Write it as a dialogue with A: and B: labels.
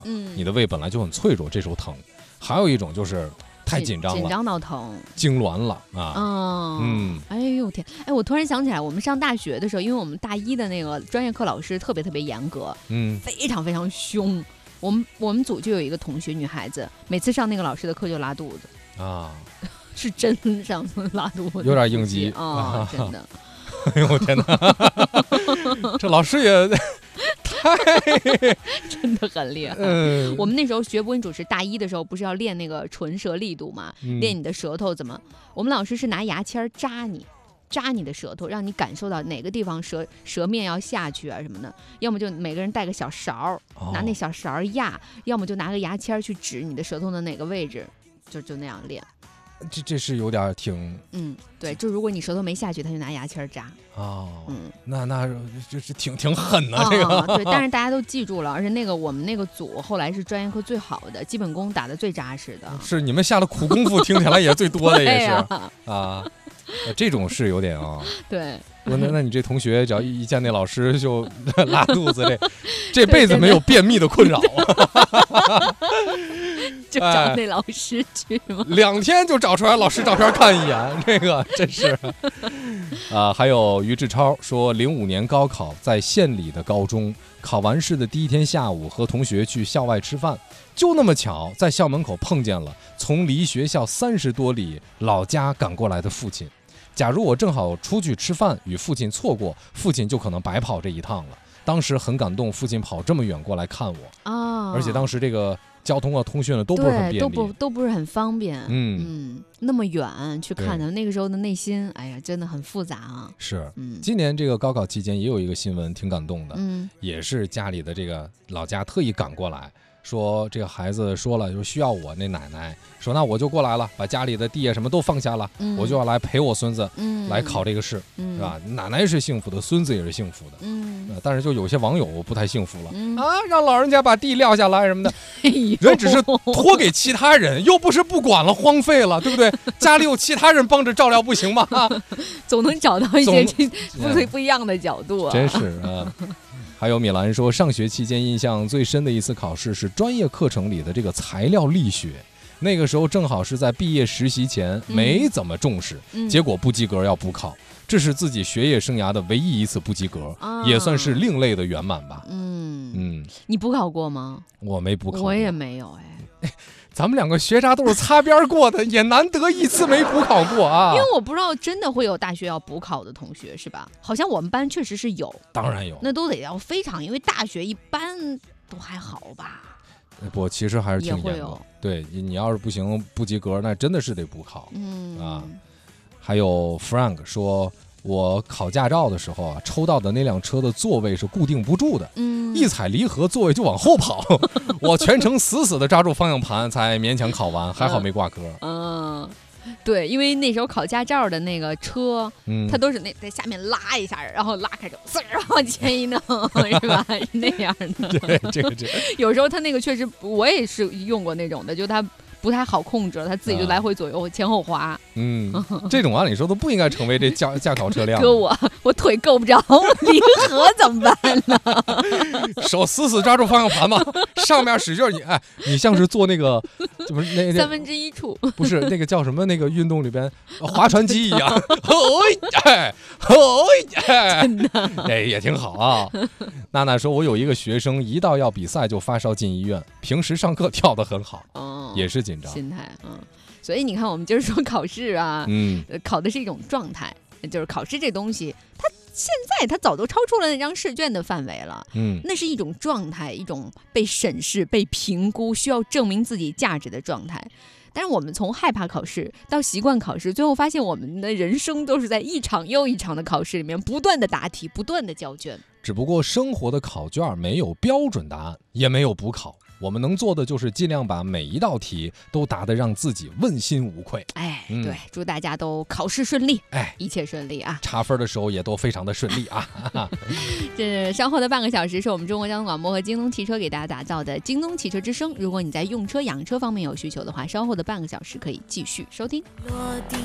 A: 你的胃本来就很脆弱，这时候疼。还有一种就是太紧张了，
B: 紧张到疼，
A: 痉挛了啊。
B: 哎呦天，哎，我突然想起来，我们上大学的时候，因为我们大一的那个专业课老师特别严格，非常非常凶。我们组就有一个同学，女孩子，每次上那个老师的课就拉肚子啊，是真上拉肚子，
A: 有点应激
B: 啊，真的。
A: 哎呦我天哪，这老师也
B: 真的很厉害。我们那时候学播音主持，大一的时候不是要练那个唇舌力度嘛，练你的舌头怎么？我们老师是拿牙签扎你的舌头，让你感受到哪个地方舌面要下去啊什么的。要么就每个人带个小勺，拿那小勺压，要么就拿个牙签去指你的舌头的哪个位置，就那样练。
A: 这是有点挺
B: 对，就如果你舌头没下去，他就拿牙签扎。
A: 那就是挺狠的这个。
B: 对，但是大家都记住了，而且我们那个组后来是专业课最好的，基本功打得最扎实的。
A: 是你们下的苦功夫听起来也最多的也是啊，这种是有点啊。
B: 对。
A: 那你这同学只要一见那老师就拉肚子，这辈子没有便秘的困扰。
B: 就找那老师去吗
A: ？2天就找出来老师照片看一眼，这个真是还有于志超说，05年高考在县里的高中，考完试的第一天下午和同学去校外吃饭，就那么巧在校门口碰见了从离学校30多里老家赶过来的父亲。假如我正好出去吃饭与父亲错过，父亲就可能白跑这一趟了。当时很感动，父亲跑这么远过来看我而且当时这个交通通讯都不是很便利，
B: 都不是很方便。那么远去看他，那个时候的内心，哎呀，真的很复杂啊。
A: 是，今年这个高考期间也有一个新闻挺感动的，也是家里的这个老家特意赶过来。说这个孩子说了，就需要我，那奶奶说那我就过来了，把家里的地什么都放下了，我就要来陪我孙子来考这个试，是吧？奶奶是幸福的，孙子也是幸福的，但是就有些网友不太幸福了，让老人家把地撂下来什么的，人只是托给其他人，又不是不管了，荒废了，对不对？家里有其他人帮着照料不行吗？
B: 总能找到一些不一样的角度啊，
A: 真是啊。还有米兰说，上学期间印象最深的一次考试是专业课程里的这个材料力学，那个时候正好是在毕业实习前，没怎么重视，结果不及格要补考，这是自己学业生涯的唯一一次不及格，也算是另类的圆满吧。
B: 你补考过吗？
A: 我没补考，
B: 我也没有
A: 咱们2个学渣都是擦边过的，也难得一次没补考过啊。
B: 因为我不知道真的会有大学要补考的同学是吧？好像我们班确实是有，
A: 当然有，
B: 那都得要非常，因为大学一般都还好吧。
A: 不，其实还是挺严的。对，你要是不行不及格，那真的是得补考。还有 Frank 说，我考驾照的时候啊，抽到的那辆车的座位是固定不住的，一踩离合座位就往后跑，我全程死的抓住方向盘才勉强考完，还好没挂科。
B: 对，因为那时候考驾照的那个车，它都是在下面拉一下，然后拉开就嗖往前一弄，是吧？是那样的。
A: 对，这个
B: 有时候它那个确实，我也是用过那种的，就它不太好控制，它自己就来回左右前后滑。
A: 这种按理说都不应该成为这驾考车辆。
B: 哥，我腿够不着，离合怎么办呢？
A: 手死抓住方向盘嘛，上面使劲你像是做那个就是那
B: 1/3处，
A: 不是那个叫什么那个运动里边划船机一样，真的，也挺好啊。娜娜说，我有一个学生一到要比赛就发烧进医院，平时上课跳得很好，也是紧张
B: 心态。所以你看，我们就是说考试啊，考的是一种状态，就是考试这东西，它现在它早都超出了那张试卷的范围了。那是一种状态，一种被审视、被评估、需要证明自己价值的状态。但是我们从害怕考试到习惯考试，最后发现我们的人生都是在一场又一场的考试里面不断的答题，不断的交卷。
A: 只不过生活的考卷没有标准答案，也没有补考，我们能做的就是尽量把每一道题都答得让自己问心无愧。
B: 对，祝大家都考试顺利，一切顺利啊！
A: 查分的时候也都非常的顺利啊！
B: 这稍后的半个小时是我们中国交通广播和京东汽车给大家打造的京东汽车之声。如果你在用车养车方面有需求的话，稍后的半个小时可以继续收听。